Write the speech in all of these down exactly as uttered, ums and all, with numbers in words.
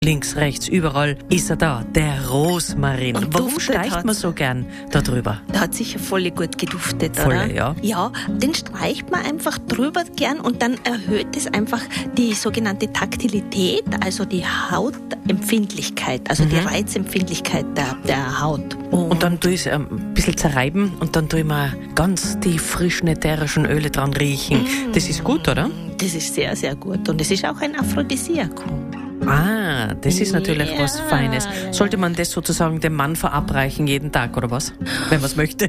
Links, rechts, überall ist er da, der Rosmarin. Und Warum duftet streicht hat's. man so gern da drüber? Der hat sicher voll gut geduftet, Voll, oder? ja. Ja, den streicht man einfach drüber gern und dann erhöht es einfach die sogenannte Taktilität, also die Hautempfindlichkeit, also Mhm. die Reizempfindlichkeit der, der Haut. Und dann tue ich es ein bisschen zerreiben und dann tue ich mir ganz die frischen ätherischen Öle dran riechen. Das ist gut, oder? Das ist sehr, sehr gut und es ist auch ein Aphrodisiakum. Ah, das ist natürlich Ja, was Feines. ja, ja. Sollte man das sozusagen dem Mann verabreichen jeden Tag, oder was? Wenn man es möchte.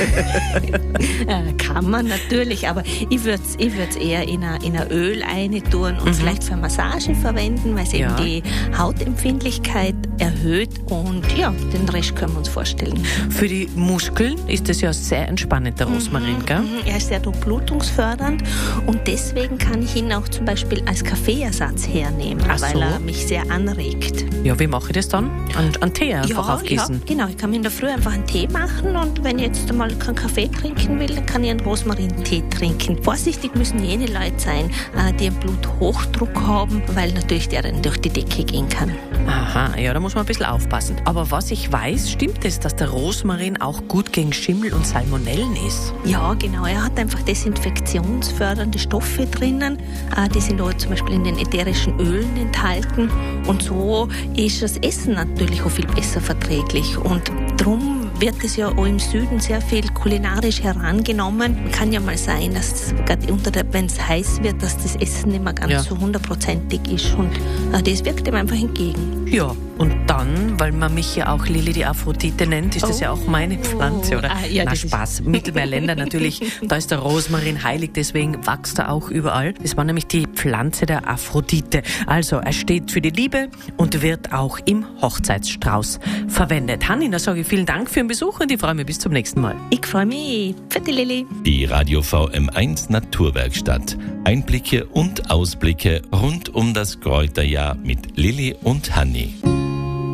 Äh, kann man natürlich, aber ich würde es ich würd's eher in ein in ein Öl reintun und vielleicht für Massage verwenden, weil es Ja. eben die Hautempfindlichkeit erhöht und ja, den Rest können wir uns vorstellen. Für die Muskeln ist das ja sehr entspannend, der Rosmarin, gell? Mhm, Er ist sehr durchblutungsfördernd und deswegen kann ich ihn auch zum Beispiel als Kaffeeersatz hernehmen, Ach weil so. er mich sehr anregt. Ja, wie mache ich das dann? An, an Tee einfach ja, aufgießen? ja, genau. Ich kann mir in der Früh einfach einen Tee machen und wenn ich jetzt einmal keinen Kaffee trinken will, dann kann ich einen Rosmarin-Tee trinken. Vorsichtig müssen jene Leute sein, äh, die einen Bluthochdruck haben, weil natürlich der dann durch die Decke gehen kann. Aha, ja, da muss man ein bisschen aufpassen. Aber was ich weiß, stimmt es, dass der Rosmarin auch gut gegen Schimmel und Salmonellen ist? Ja, genau. Er hat einfach desinfektionsfördernde Stoffe drinnen. Äh, die sind auch zum Beispiel in den ätherischen Ölen enthalten. Und so ist das Essen natürlich auch viel besser verträglich. Und darum wird es ja auch im Süden sehr viel kulinarisch herangenommen. Kann ja mal sein, dass gerade unter der, wenn es heiß wird, dass das Essen nicht mehr ganz Ja. so hundertprozentig ist. Und äh, das wirkt ihm einfach entgegen. Ja, und dann, weil man mich ja auch Lili die Aphrodite nennt, ist das Oh. ja auch meine Pflanze, oder? Ah, ja, Na, das ist- Spaß. Mittelmeerländer natürlich, da ist der Rosmarin heilig, deswegen wächst er auch überall. Das war nämlich die Pflanze der Aphrodite. Also, er steht für die Liebe und wird auch im Hochzeitsstrauß verwendet. Hanni, da sage ich vielen Dank für den Besuch und ich freue mich bis zum nächsten Mal. Ich freue mich. Für die Lilly. Die Radio V M eins Naturwerkstatt. Einblicke und Ausblicke rund um das Kräuterjahr mit Lilly und Hanni.